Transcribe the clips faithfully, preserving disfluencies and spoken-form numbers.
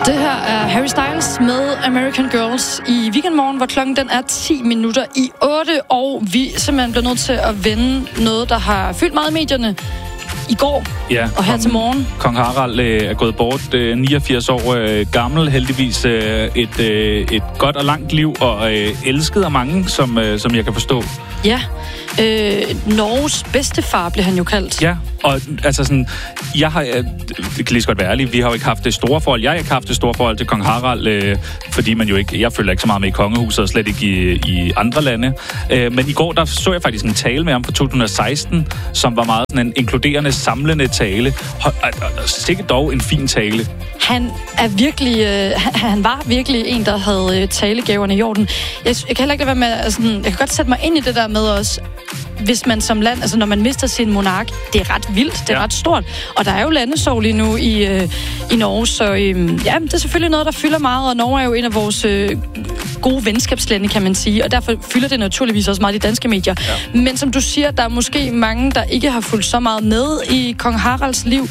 Det her er Harry Styles med American Girls i Weekendmorgen, hvor klokken den er ti minutter i otte, og vi simpelthen bliver nødt til at vende noget, der har fyldt meget i medierne i går ja, og her kong, til morgen. Kong Harald øh, er gået bort, øh, niogfirs år øh, gammel, heldigvis øh, et, øh, et godt og langt liv, og øh, elsket af mange, som, øh, som jeg kan forstå. Ja, øh, Norges bedstefar blev han jo kaldt. Ja, og altså sådan, jeg har, det kan lige så godt være ærligt, vi har jo ikke haft det store forhold, jeg har ikke haft det store forhold til Kong Harald, øh, fordi man jo ikke, jeg følger ikke så meget med i kongehuset, og slet ikke i, i andre lande. Øh, men i går, der så jeg faktisk en tale med ham fra to tusind og seksten, som var meget sådan en inkluderende, samlende tale. Sikkert dog en fin tale. Han er virkelig, øh, han var virkelig en, der havde talegaverne i orden. Jeg, jeg kan heller ikke lade være med, altså, jeg kan godt sætte mig ind i det der med os, hvis man som land, altså når man mister sin monark, det er ret vildt, det er ja. ret stort. Og der er jo landesorg lige nu i, øh, i Norge, så øh, ja, det er selvfølgelig noget, der fylder meget, og Norge er jo en af vores øh, gode venskabslande, kan man sige, og derfor fylder det naturligvis også meget i danske medier. Ja. Men som du siger, der er måske mange, der ikke har fulgt så meget med i Kong Haralds liv,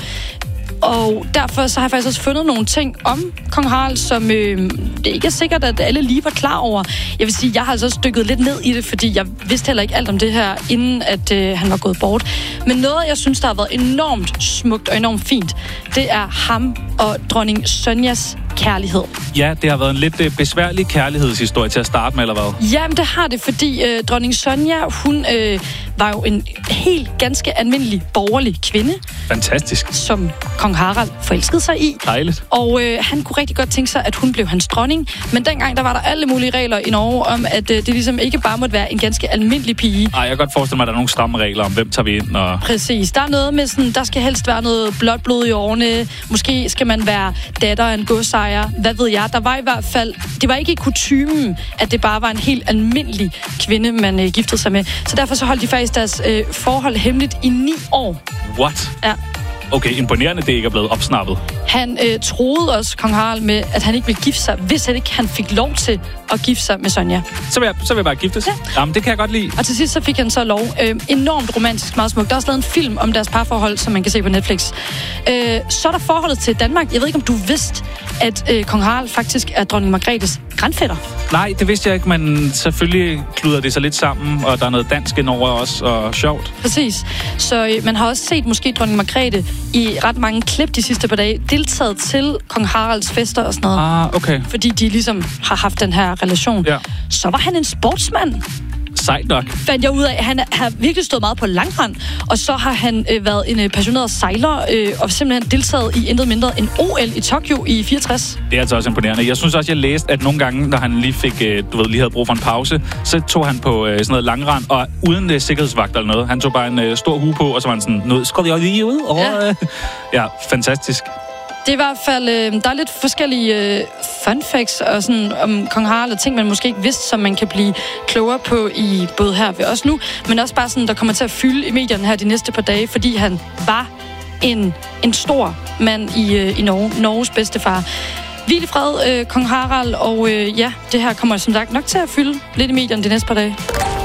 og derfor så har jeg faktisk også fundet nogle ting om Kong Harald, som øh, det ikke er sikkert, at alle lige var klar over. Jeg vil sige, jeg har altså også dykket lidt ned i det, fordi jeg vidste heller ikke alt om det her, inden at øh, han var gået bort. Men noget, jeg synes, der har været enormt smukt og enormt fint, det er ham og dronning Sonjas kærlighed. Ja, det har været en lidt øh, besværlig kærlighedshistorie til at starte med, eller hvad? Jamen, det har det, fordi øh, dronning Sonja, hun øh, var jo en helt ganske almindelig borgerlig kvinde. Fantastisk. Som kong Harald forelskede sig i. Dejligt. Og øh, han kunne rigtig godt tænke sig, at hun blev hans dronning. Men dengang, der var der alle mulige regler i Norge om, at øh, det ligesom ikke bare måtte være en ganske almindelig pige. Ej, jeg kan godt forestille mig, at der er nogle stramme regler om, hvem tager vi ind. Og... Præcis. Der er noget med sådan, der skal helst være noget blåt blod i årene. Måske skal man være datter af en godsejer. Hvad ved jeg? Der var i hvert fald... Det var ikke i kutymen, at det bare var en helt almindelig kvinde, man øh, giftede sig med. Så derfor så holdt de faktisk deres øh, forhold hemmeligt i ni år. What? Ja. Okay, imponerende, det ikke er blevet opsnappet. Han øh, troede også, kong Harald, med, at han ikke ville gifte sig, hvis han ikke han fik lov til at gifte sig med Sonja. Så vil jeg, så vil jeg bare giftes? Ja. Jamen, det kan jeg godt lide. Og til sidst så fik han så lov. Øh, enormt romantisk, meget smukt. Der er også lavet en film om deres parforhold, som man kan se på Netflix. Øh, så er der forholdet til Danmark. Jeg ved ikke, om du vidste, at øh, kong Harald faktisk er dronning Margrethes grandfætter. Nej, det vidste jeg ikke, men selvfølgelig kluder det sig lidt sammen, og der er noget dansk indover også, og sjovt. Præcis. Så øh, man har også set måske dronning Margrethe i ret mange klip de sidste par dage, deltaget til kong Haralds fester og sådan noget. Ah, okay. Fordi de ligesom har haft den her relation. Ja. Så var han en sportsmand. Sejt nok. Fandt jeg ud af, han har virkelig stået meget på langrend, og så har han øh, været en øh, passioneret sejler, øh, og simpelthen deltaget i intet mindre end O L i Tokyo i fireogtres. Det er altså også imponerende. Jeg synes også, jeg læste, at nogle gange, når han lige fik, øh, du ved, lige havde brug for en pause, så tog han på øh, sådan noget langrend, og uden øh, sikkerhedsvagt eller noget. Han tog bare en øh, stor hue på, og så var han sådan, noget skal jeg lige ud? Og, ja. Øh, ja, fantastisk. Det er i hvert fald, øh, der er lidt forskellige øh, fun facts og sådan, om kong Harald og ting, man måske ikke vidste, som man kan blive klogere på i både her ved os nu, men også bare sådan, der kommer til at fylde i medierne her de næste par dage, fordi han var en, en stor mand i, øh, i Norge, Norges bedstefar. Hvil i fred, øh, kong Harald, og øh, ja, det her kommer som sagt nok til at fylde lidt i medierne de næste par dage.